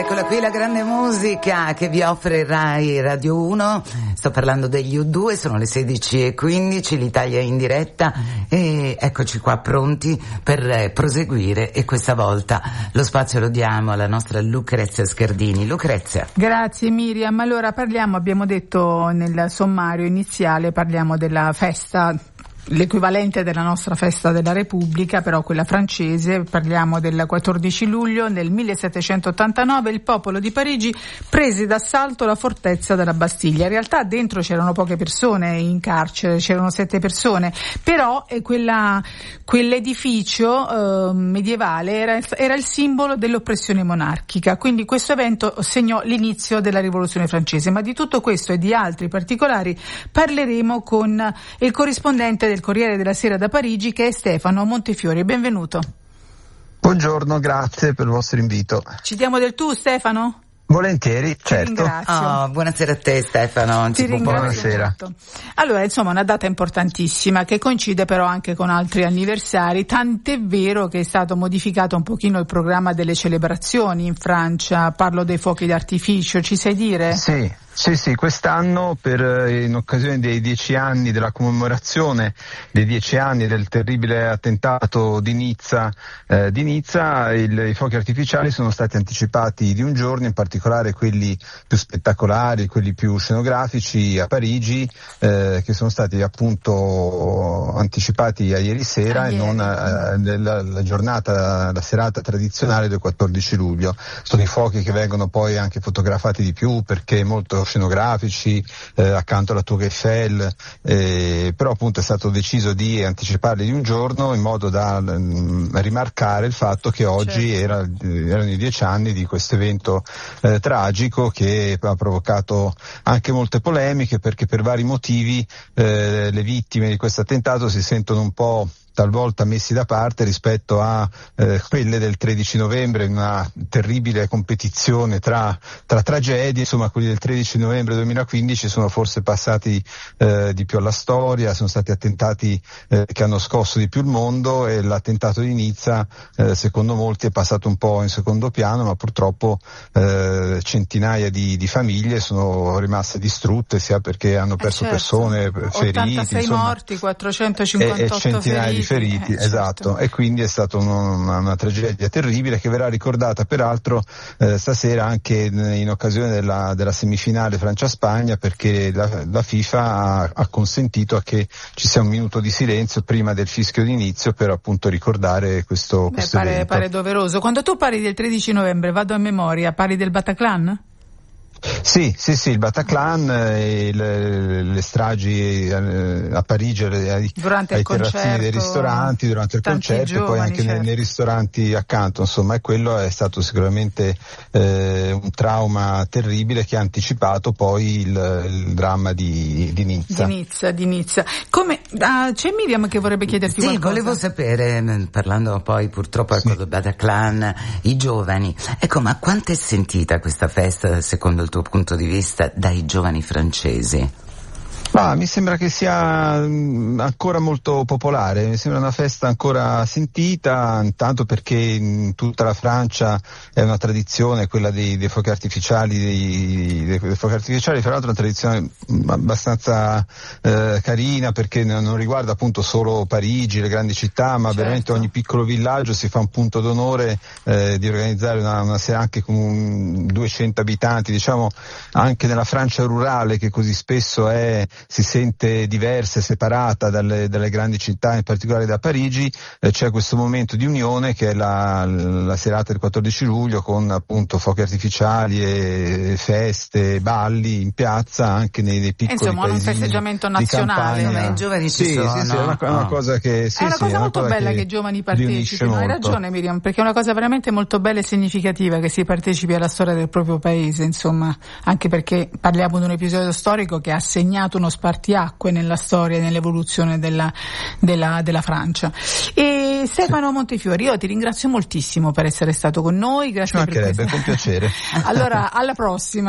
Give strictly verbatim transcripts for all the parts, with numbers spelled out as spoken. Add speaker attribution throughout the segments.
Speaker 1: Eccola qui la grande musica che vi offre Rai Radio uno. Sto parlando degli U due, sono le sedici e quindici, l'Italia è in diretta e eccoci qua pronti per proseguire, e questa volta lo spazio lo diamo alla nostra Lucrezia Scardini. Lucrezia.
Speaker 2: Grazie Miriam. Allora parliamo, abbiamo detto nel sommario iniziale, parliamo della festa, l'equivalente della nostra festa della Repubblica, però quella francese. Parliamo del quattordici luglio nel millesettecentottantanove, il popolo di Parigi prese d'assalto la fortezza della Bastiglia. In realtà dentro c'erano poche persone in carcere, c'erano sette persone, però eh, quella, quell'edificio eh, medievale era, era il simbolo dell'oppressione monarchica, quindi questo evento segnò l'inizio della Rivoluzione francese. Ma di tutto questo e di altri particolari parleremo con il corrispondente del Corriere della Sera da Parigi, che è Stefano Montefiori. Benvenuto.
Speaker 3: Buongiorno, grazie per il vostro invito.
Speaker 2: Ci diamo del tu, Stefano?
Speaker 3: Volentieri,
Speaker 2: Ti
Speaker 3: certo.
Speaker 2: ringrazio.
Speaker 1: Oh, buonasera a te, Stefano.
Speaker 2: Ti ringrazio.
Speaker 3: Buonasera.
Speaker 2: Molto. Allora, insomma, una data importantissima che coincide però anche con altri anniversari, tant'è vero che è stato modificato un pochino il programma delle celebrazioni in Francia. Parlo dei fuochi d'artificio, ci sai dire?
Speaker 3: Sì. Sì, sì, quest'anno per, in occasione dei dieci anni della commemorazione dei dieci anni del terribile attentato di Nizza, eh, di Nizza il, i fuochi artificiali sono stati anticipati di un giorno, in particolare quelli più spettacolari, quelli più scenografici a Parigi, eh, che sono stati appunto anticipati a ieri sera ah, e ieri. non eh, nella la giornata, la serata tradizionale del quattordici luglio. Sono i fuochi che vengono poi anche fotografati di più perché molto scenografici, eh, accanto alla Tour Eiffel, eh, però appunto è stato deciso di anticiparli di un giorno in modo da mh, rimarcare il fatto che oggi certo. era, erano i dieci anni di questo evento eh, tragico che ha provocato anche molte polemiche, perché per vari motivi eh, le vittime di questo attentato si sentono un po' talvolta messi da parte rispetto a eh, quelle del tredici novembre, una terribile competizione tra, tra tragedie. Insomma, quelli del tredici novembre duemilaquindici sono forse passati eh, di più alla storia, sono stati attentati eh, che hanno scosso di più il mondo, e l'attentato di Nizza eh, secondo molti è passato un po' in secondo piano, ma purtroppo eh, centinaia di, di famiglie sono rimaste distrutte, sia perché hanno perso
Speaker 2: eh certo. persone
Speaker 3: feriti,
Speaker 2: ottantasei
Speaker 3: insomma,
Speaker 2: morti, quattrocentocinquantotto
Speaker 3: e, e centinaia feriti. di feriti,
Speaker 2: eh,
Speaker 3: esatto,
Speaker 2: certo.
Speaker 3: E quindi è stata una, una tragedia terribile che verrà ricordata peraltro eh, stasera anche in, in occasione della, della semifinale Francia-Spagna, perché la, la FIFA ha, ha consentito a che ci sia un minuto di silenzio prima del fischio d'inizio per appunto ricordare questo,
Speaker 2: Beh,
Speaker 3: questo
Speaker 2: pare,
Speaker 3: evento.
Speaker 2: Pare doveroso. Quando tu parli del tredici novembre, vado a memoria, parli del Bataclan?
Speaker 3: Sì, sì, sì, il Bataclan, e le, le stragi a Parigi ai,
Speaker 2: durante
Speaker 3: ai
Speaker 2: il
Speaker 3: terrazzini
Speaker 2: concerto,
Speaker 3: dei ristoranti, durante il concerto,
Speaker 2: giovani,
Speaker 3: e poi anche
Speaker 2: certo.
Speaker 3: nei, nei ristoranti accanto, insomma, e quello è stato sicuramente eh, un trauma terribile che ha anticipato poi il, il dramma di, di Nizza.
Speaker 2: Di Nizza, di Nizza. Come, uh, c'è Miriam che vorrebbe chiederti
Speaker 1: sì,
Speaker 2: qualcosa?
Speaker 1: Sì, volevo sapere, parlando poi purtroppo ecco, sì. del Bataclan, i giovani, ecco, ma quanto è sentita questa festa secondo il tuo punto di vista dai giovani francesi?
Speaker 3: Ma mi sembra che sia mh, ancora molto popolare, mi sembra una festa ancora sentita, intanto perché in tutta la Francia è una tradizione quella dei, dei fuochi artificiali, dei, dei, dei fuochi artificiali, fra l'altro è una tradizione abbastanza eh, carina, perché non riguarda appunto solo Parigi, le grandi città, ma certo. veramente ogni piccolo villaggio si fa un punto d'onore eh, di organizzare una, una sera anche con un, duecento abitanti, diciamo anche nella Francia rurale, che così spesso è si sente diversa e separata dalle, dalle grandi città, in particolare da Parigi. Eh, c'è questo momento di unione che è la, la serata del quattordici luglio, con appunto fuochi artificiali e feste, balli in piazza, anche nei, nei piccoli
Speaker 2: insomma un festeggiamento nazionale,
Speaker 1: i giovani ci
Speaker 3: sì,
Speaker 1: sono.
Speaker 3: Sì, sì, è una,
Speaker 1: oh.
Speaker 3: una cosa che sì,
Speaker 2: è una
Speaker 3: sì,
Speaker 2: cosa
Speaker 3: è
Speaker 2: molto
Speaker 3: una cosa
Speaker 2: bella
Speaker 3: che,
Speaker 2: che i giovani partecipino, hai
Speaker 3: molto.
Speaker 2: ragione Miriam, perché è una cosa veramente molto bella e significativa che si partecipi alla storia del proprio paese, insomma, anche perché parliamo di un episodio storico che ha segnato uno spartiacque nella storia e nell'evoluzione della, della, della Francia. E Stefano Montefiori, io ti ringrazio moltissimo per essere stato con noi, grazie
Speaker 3: Ci
Speaker 2: per
Speaker 3: mancherebbe,
Speaker 2: questa...
Speaker 3: con piacere.
Speaker 2: Allora, alla prossima.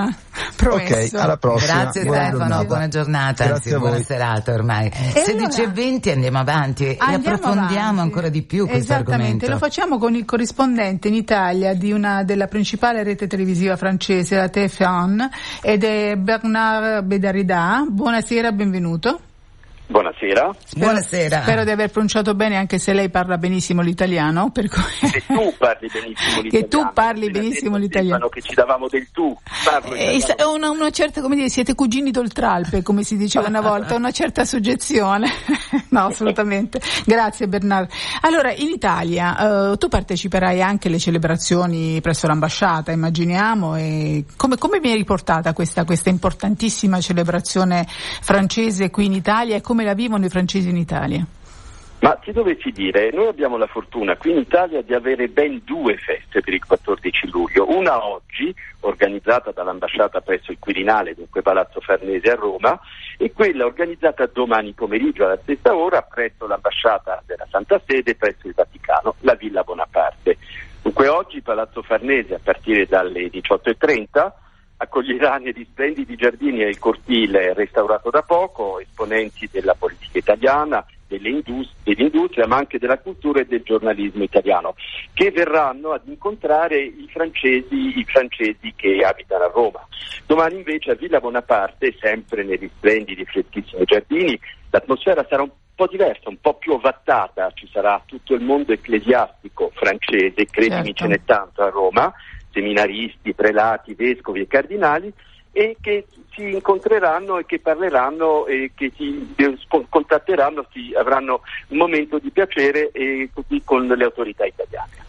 Speaker 2: Promesso.
Speaker 3: Ok, alla prossima.
Speaker 1: Grazie
Speaker 3: buona
Speaker 1: Stefano,
Speaker 3: giornata.
Speaker 1: buona giornata,
Speaker 3: Grazie
Speaker 1: anzi buona serata ormai. sedici e venti andiamo avanti e
Speaker 2: Andiamo
Speaker 1: approfondiamo
Speaker 2: avanti.
Speaker 1: ancora di più questo
Speaker 2: Esattamente,
Speaker 1: argomento.
Speaker 2: lo facciamo con il corrispondente in Italia di una della principale rete televisiva francese, la T F un, ed è Bernard Bédarida. Buonasera, benvenuto.
Speaker 4: Buonasera.
Speaker 2: Spero,
Speaker 1: Buonasera.
Speaker 2: Spero di aver pronunciato bene, anche se lei parla benissimo l'italiano. Per cui...
Speaker 4: Che tu parli benissimo l'italiano.
Speaker 2: Che tu parli
Speaker 4: Appena
Speaker 2: benissimo
Speaker 4: detto,
Speaker 2: l'italiano.
Speaker 4: Che ci davamo del tu. Parlo
Speaker 2: Eh,
Speaker 4: italiano.
Speaker 2: una, una certa, come dire, siete cugini d'Oltralpe, come si diceva una volta, una certa soggezione. No, assolutamente. Grazie Bernard. Allora, in Italia eh, tu parteciperai anche alle celebrazioni presso l'ambasciata, immaginiamo, e come, come viene riportata questa, questa importantissima celebrazione francese qui in Italia e come la vivono i francesi in Italia?
Speaker 4: Ma ti dovessi dire, noi abbiamo la fortuna qui in Italia di avere ben due feste per il quattordici luglio, una oggi organizzata dall'ambasciata presso il Quirinale, dunque Palazzo Farnese a Roma, e quella organizzata domani pomeriggio alla stessa ora presso l'ambasciata della Santa Sede presso il Vaticano, la Villa Bonaparte. Dunque oggi Palazzo Farnese a partire dalle diciotto e trenta accoglierà negli splendidi giardini e il cortile restaurato da poco esponenti della politica italiana, delle indust- dell'industria, ma anche della cultura e del giornalismo italiano, che verranno ad incontrare i francesi, i francesi che abitano a Roma. Domani invece a Villa Bonaparte, sempre negli splendidi e freschissimi giardini, l'atmosfera sarà un po' diversa, un po' più ovattata, ci sarà tutto il mondo ecclesiastico francese, credimi
Speaker 2: Certo.
Speaker 4: ce n'è tanto a Roma, seminaristi, prelati, vescovi e cardinali, e che si incontreranno e che parleranno e che si contatteranno, si avranno un momento di piacere e così con le autorità italiane.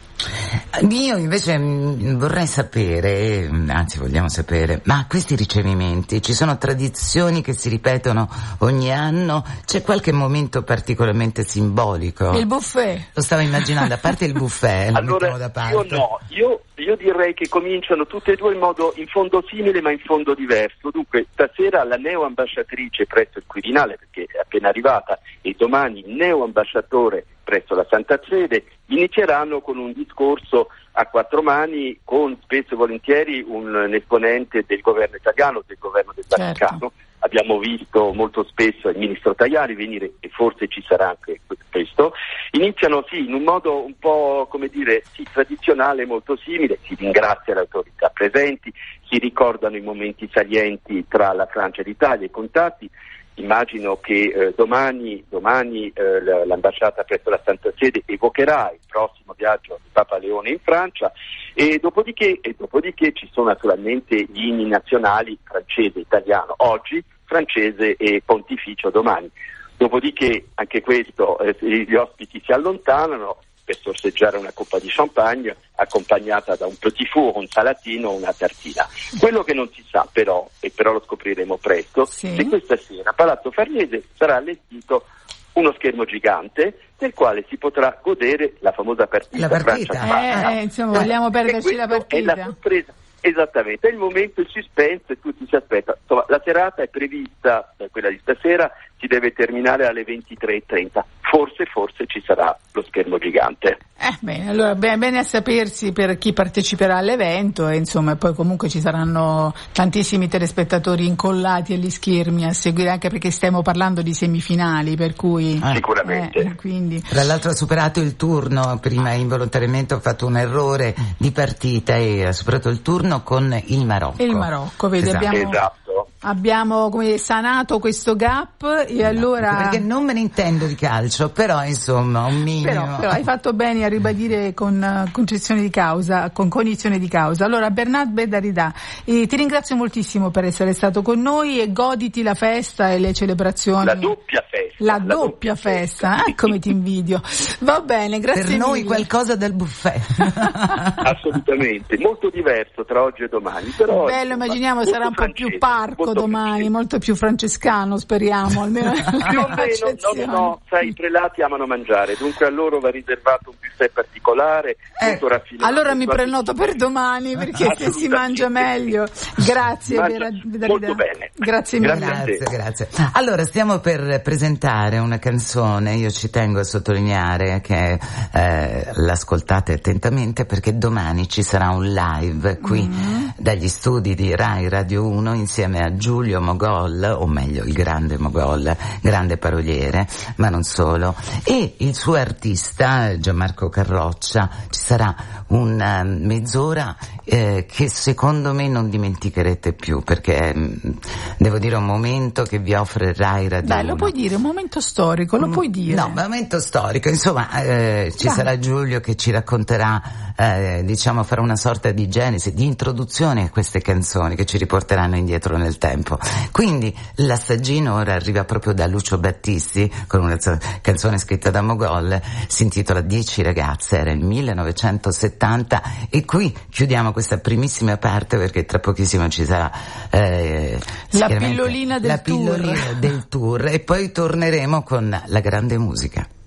Speaker 1: Io invece mh, vorrei sapere, anzi vogliamo sapere, ma questi ricevimenti, ci sono tradizioni che si ripetono ogni anno? C'è qualche momento particolarmente simbolico?
Speaker 2: Il buffet.
Speaker 1: Lo stavo immaginando, a parte il buffet, lo
Speaker 4: Allora,
Speaker 1: mettiamo da parte.
Speaker 4: io no, io, io direi che cominciano tutte e due in modo in fondo simile ma in fondo diverso. Dunque, stasera la neoambasciatrice presso il Quirinale, perché è appena arrivata, e domani il neoambasciatore presso la Santa Sede, inizieranno con un discorso a quattro mani con spesso e volentieri un, un esponente del governo italiano, del governo del Vaticano.
Speaker 2: Certo.
Speaker 4: Abbiamo visto molto spesso il ministro Tajani venire, e forse ci sarà anche questo. Iniziano sì in un modo un po', come dire, sì, tradizionale, molto simile, si ringrazia le autorità presenti, si ricordano i momenti salienti tra la Francia e l'Italia, i contatti. Immagino che eh, domani, domani eh, l'ambasciata presso la Santa Sede evocherà il prossimo viaggio di Papa Leone in Francia e dopodiché, e dopodiché ci sono naturalmente gli inni nazionali francese e italiano oggi, francese e pontificio domani. Dopodiché anche questo, eh, gli ospiti si allontanano per sorseggiare una coppa di champagne accompagnata da un petit four, un salatino o una tartina. Quello che non si sa però, e però lo scopriremo presto,
Speaker 2: sì.
Speaker 4: che questa sera a Palazzo Farnese sarà allestito uno schermo gigante nel quale si potrà godere la famosa partita,
Speaker 1: La partita.
Speaker 4: Francia-Spagna.
Speaker 2: Eh, eh, insomma, vogliamo perderci la partita.
Speaker 4: È la sorpresa. Esattamente, è il momento, il suspense e tutti si aspettano. Insomma, la serata è prevista, quella di stasera, si deve terminare alle ventitré e trenta. Forse, forse ci sarà lo schermo gigante.
Speaker 2: Eh, bene, allora bene, bene a sapersi per chi parteciperà all'evento e insomma poi comunque ci saranno tantissimi telespettatori incollati agli schermi a seguire, anche perché stiamo parlando di semifinali, per cui
Speaker 1: Ah.
Speaker 4: Sicuramente.
Speaker 2: eh, quindi
Speaker 1: Tra l'altro ha superato il turno, prima involontariamente ho fatto un errore di partita e ha superato il turno con il Marocco.
Speaker 2: il Marocco, vedi,
Speaker 1: Esatto.
Speaker 2: abbiamo
Speaker 4: Esatto.
Speaker 2: abbiamo come dire, sanato questo gap e allora
Speaker 1: Perché non me ne intendo di calcio, però insomma un minimo.
Speaker 2: Però, però hai fatto bene a ribadire con uh, concessione di causa, con cognizione di causa. Allora Bernard Bédarida, eh, ti ringrazio moltissimo per essere stato con noi e goditi la festa e le celebrazioni.
Speaker 4: La doppia festa.
Speaker 2: La,
Speaker 4: la
Speaker 2: doppia,
Speaker 4: doppia
Speaker 2: festa,
Speaker 4: festa.
Speaker 2: ah, come ti invidio. Va bene, grazie
Speaker 1: Per noi
Speaker 2: mille.
Speaker 1: qualcosa del buffet.
Speaker 4: Assolutamente, molto diverso tra oggi e domani. Però,
Speaker 2: Bello,
Speaker 4: insomma,
Speaker 2: immaginiamo
Speaker 4: molto
Speaker 2: sarà un po' più
Speaker 4: francese,
Speaker 2: parco, laico domani, molto più francescano, speriamo, almeno
Speaker 4: più o meno, no, no, sai, i prelati amano mangiare, dunque a loro va riservato un buffet particolare,
Speaker 2: eh,
Speaker 4: molto raffinato.
Speaker 2: Allora mi prenoto per domani, perché se si mangia meglio. Grazie,
Speaker 4: mangia
Speaker 2: Vera,
Speaker 4: molto bene.
Speaker 2: Grazie mille.
Speaker 1: Grazie, grazie. Allora, stiamo per presentare una canzone, io ci tengo a sottolineare che eh, l'ascoltate attentamente, perché domani ci sarà un live qui mm. dagli studi di Rai Radio uno insieme a Giulio Mogol, o meglio il grande Mogol, grande paroliere, ma non solo, e il suo artista Gianmarco Carroccia. Ci sarà una mezz'ora eh, che secondo me non dimenticherete più, perché mh, devo dire un momento che vi offre Rai Radio
Speaker 2: Beh,
Speaker 1: uno.
Speaker 2: Lo puoi dire, un momento storico, lo mm, puoi dire.
Speaker 1: No, momento storico, insomma, eh, ci Dai. sarà Giulio che ci racconterà, eh, diciamo, farà una sorta di genesi, di introduzione a queste canzoni che ci riporteranno indietro nel tempo. Quindi l'assaggino ora arriva proprio da Lucio Battisti con una canzone scritta da Mogol, si intitola Dieci ragazze, era il millenovecentosettanta, e qui chiudiamo questa primissima parte perché tra pochissimo ci sarà eh,
Speaker 2: la pillolina del
Speaker 1: la
Speaker 2: tour.
Speaker 1: pillolina del tour, e poi torneremo con la grande musica.